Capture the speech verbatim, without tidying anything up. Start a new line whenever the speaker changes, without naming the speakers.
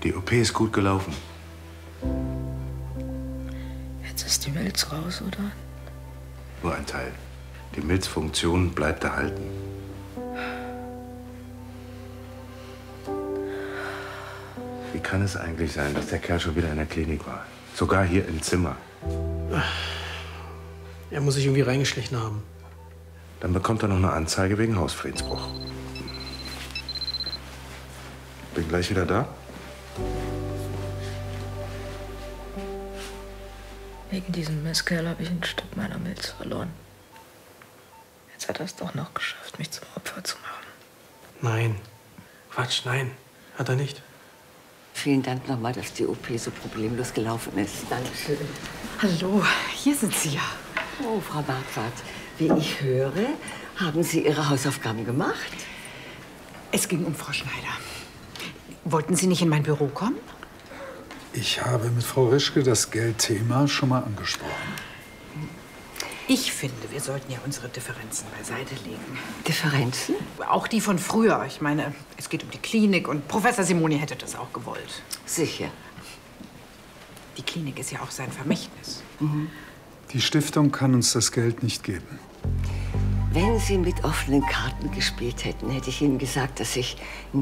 Die O P ist gut gelaufen.
Jetzt ist die Milz raus, oder?
Nur ein Teil. Die Milzfunktion bleibt erhalten. Wie kann es eigentlich sein, dass der Kerl schon wieder in der Klinik war? Sogar hier im Zimmer.
Er muss sich irgendwie reingeschlichen haben.
Dann bekommt er noch eine Anzeige wegen Hausfriedensbruch. Bin gleich wieder da.
Wegen diesem Misskerl habe ich ein Stück meiner Milz verloren. Jetzt hat er es doch noch geschafft, mich zum Opfer zu machen.
Nein. Quatsch, nein. Hat er nicht.
Vielen Dank nochmal, dass die O P so problemlos gelaufen ist. Dankeschön.
Hallo, hier sind Sie ja.
Oh, Frau Marquardt, wie ich höre, haben Sie Ihre Hausaufgaben gemacht?
Es ging um Frau Schneider. Wollten Sie nicht in mein Büro kommen?
Ich habe mit Frau Rischke das Geldthema schon mal angesprochen.
Ich finde, wir sollten ja unsere Differenzen beiseite legen.
Differenzen?
Auch die von früher. Ich meine, es geht um die Klinik und Professor Simoni hätte das auch gewollt.
Sicher.
Die Klinik ist ja auch sein Vermächtnis.
Mhm.
Die Stiftung kann uns das Geld nicht geben.
Wenn Sie mit offenen Karten gespielt hätten, hätte ich Ihnen gesagt, dass ich